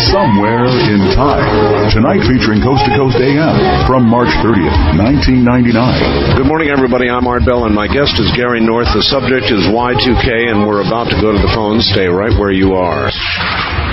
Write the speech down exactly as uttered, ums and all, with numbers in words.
Somewhere in Time. Tonight featuring Coast to Coast A M from March thirtieth, nineteen ninety-nine. Good morning, everybody. I'm Art Bell, and my guest is Gary North. The subject is Y two K, and we're about to go to the phone. Stay right where you are.